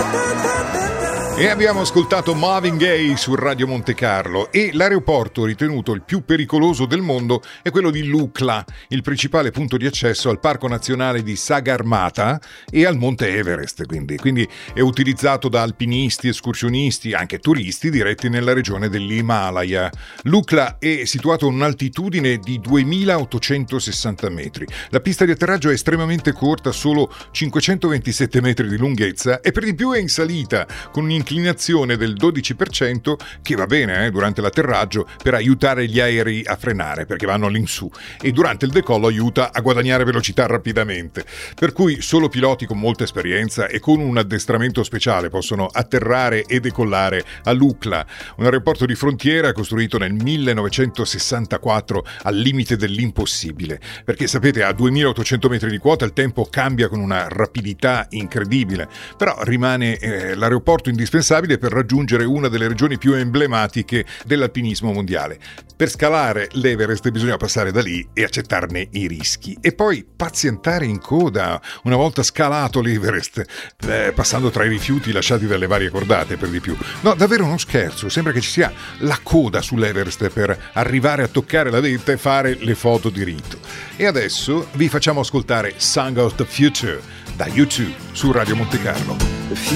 E abbiamo ascoltato Marvin Gaye su Radio Monte Carlo. E l'aeroporto ritenuto il più pericoloso del mondo è quello di Lukla, il principale punto di accesso al Parco Nazionale di Sagarmatha e al Monte Everest. Quindi è utilizzato da alpinisti, escursionisti, anche turisti diretti nella regione dell'Himalaya. Lukla è situato a un'altitudine di 2860 metri. La pista di atterraggio è estremamente corta, solo 527 metri di lunghezza, e per di più è in salita, con un'inclinazione del 12% che va bene durante l'atterraggio per aiutare gli aerei a frenare, perché vanno all'insù, e durante il decollo aiuta a guadagnare velocità rapidamente. Per cui solo piloti con molta esperienza e con un addestramento speciale possono atterrare e decollare a Lukla, un aeroporto di frontiera costruito nel 1964 al limite dell'impossibile, perché sapete, a 2800 metri di quota il tempo cambia con una rapidità incredibile, però rimane l'aeroporto indispensabile per raggiungere una delle regioni più emblematiche dell'alpinismo mondiale. Per scalare l'Everest bisogna passare da lì e accettarne i rischi, e poi pazientare in coda una volta scalato l'Everest, passando tra i rifiuti lasciati dalle varie cordate, per di più. No, davvero uno scherzo, sembra che ci sia la coda sull'Everest per arrivare a toccare la vetta e fare le foto di rito. E adesso vi facciamo ascoltare Song of the Future da U2 su Radio Monte Carlo.